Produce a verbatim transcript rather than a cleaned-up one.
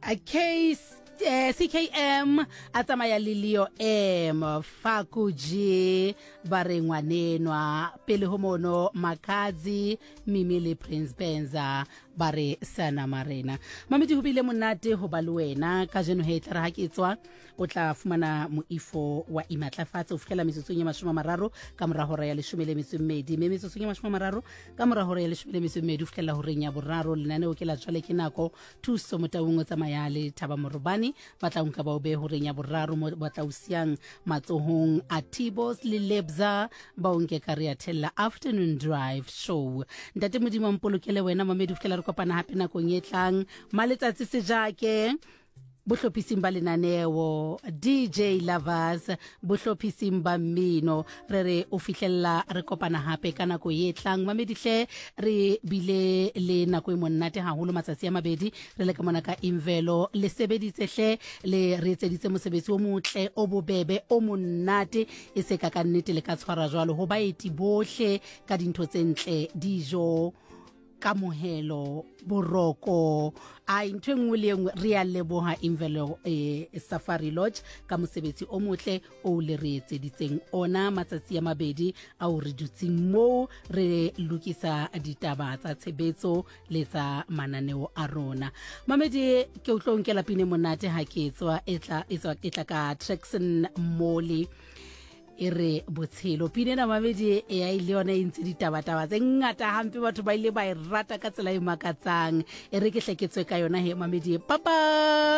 a case Eh, C K M a tsamaya le Leo M Fakuji ba re ngwanenwa pele ho mono Makadzi Mimi le Prince Benza ba re Sana Marena. Mamedi ho bile monate ho ba le wena ka jeno he tla ha ke tswa o tla fumana moifo wa imatlafatse o fihlela metsotsong ya mashome a mararo ka mora hora ya leshome le metso e mmedi me metsotsong ya mashome a mararo ka mora hora ya leshome le metso e mmedi o fihlela horeng ya boraro lenane o ke la jwale ke nako thuso motaung o tsamaya le Thaba Morobani batla nka ba o be horeng ya boraro mo batla o siang matsohong a Tibos le Lebza ba o nke ka re atella afternoon drive show. Ntate Modimo mpolokele wena mamedi o fihlela re kopana hape nakong e tlang maletsatsi se jake bohlophising ba lenaneo D J Lovers bohlophising ba mmino re re o fihlella re kopana hape ka nako e tlang mamedihle re bile le nako e monate haholo matsatsi a mabedi re le ka mona ka Imvelo le sebeditse hle le re etseditse mosebetsi o motle o bobebe o monate e se ka ka nnete le ka tshwara jwalo ho baeti bohle ka dintho tse ntle dijo kamohelo boroko a ntwe ngwe le ngwe re a leboha Imvelo eh, Safari Lodge ka mosebetsi o motle o le re etseditseng ona matsatsi a mabedi a o re dutseng mo re lokisa ditaba tsa tshebetso le tsa mananeo a rona. Mamedi ke o tlo nkela pine monate ha ke tswa etla etla etla ka Traxon Molly ere botshelo pinena mamedi e a ile yona e ntse ditaba taba tse ngata hampe batho ba ile ba e rata ka tsela e makatsang ere ke hleketswe ka yona he mamedi papa